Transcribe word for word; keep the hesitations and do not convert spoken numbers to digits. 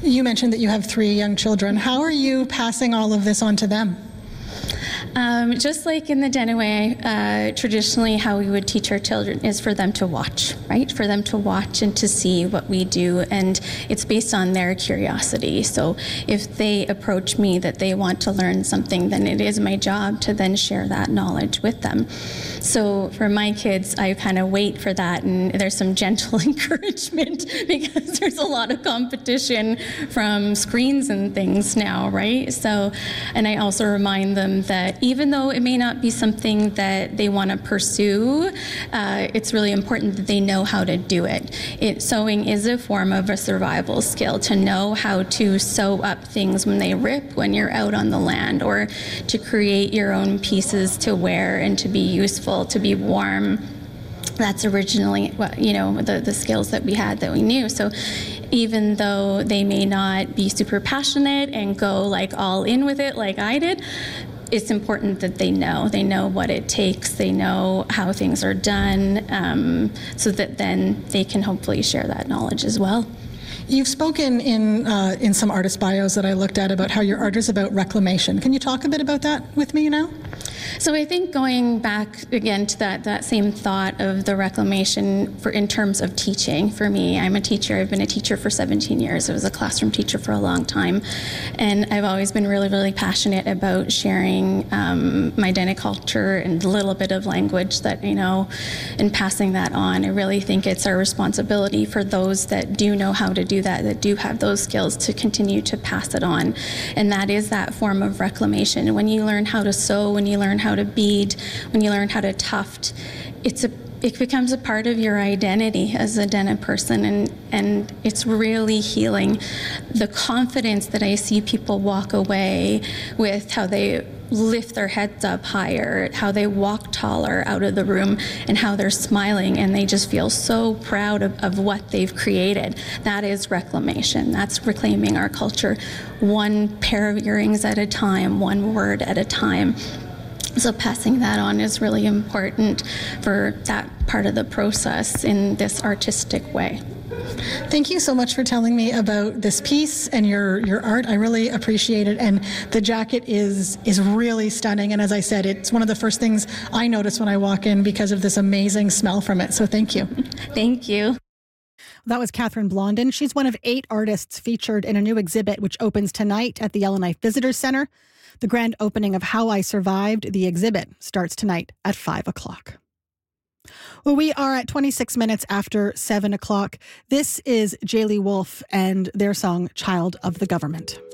You mentioned that you have three young children. How are you passing all of this on to them? Um, just like in the Denaway, uh, traditionally how we would teach our children is for them to watch, right? For them to watch and to see what we do, and it's based on their curiosity. So if they approach me that they want to learn something, then it is my job to then share that knowledge with them. So for my kids, I kind of wait for that, and there's some gentle encouragement because there's a lot of competition from screens and things now, right? So, and I also remind them that even though it may not be something that they want to pursue, uh, it's really important that they know how to do it. it. Sewing is a form of a survival skill, to know how to sew up things when they rip when you're out on the land, or to create your own pieces to wear and to be useful, to be warm. That's originally what, you know, the, the skills that we had that we knew. So even though they may not be super passionate and go like all in with it like I did, it's important that they know. They know what it takes. They know how things are done, um, so that then they can hopefully share that knowledge as well. You've spoken in uh, in some artist bios that I looked at about how your art is about reclamation. Can you talk a bit about that with me now? So I think going back again to that, that same thought of the reclamation for in terms of teaching, for me, I'm a teacher. I've been a teacher for seventeen years. I was a classroom teacher for a long time. And I've always been really, really passionate about sharing um, my Dene culture and a little bit of language that I know and passing that on. I really think it's our responsibility for those that do know how to do that, that do have those skills, to continue to pass it on. And that is that form of reclamation. When you learn how to sew, when you learn how to bead, when you learn how to tuft, it's a it becomes a part of your identity as a Dene person, and, and it's really healing. The confidence that I see people walk away with, how they lift their heads up higher, how they walk taller out of the room, and how they're smiling and they just feel so proud of, of what they've created. That is reclamation. That's reclaiming our culture, one pair of earrings at a time, one word at a time. So passing that on is really important for that part of the process in this artistic way. Thank you so much for telling me about this piece and your, your art. I really appreciate it. And the jacket is is really stunning. And as I said, it's one of the first things I notice when I walk in because of this amazing smell from it. So thank you. Thank you. That was Catherine Blondin. She's one of eight artists featured in a new exhibit which opens tonight at the Yellowknife Visitors Center. The grand opening of How I Survived, the exhibit, starts tonight at five o'clock. Well, we are at twenty-six minutes after seven o'clock. This is Jaylee Wolf and their song, Child of the Government.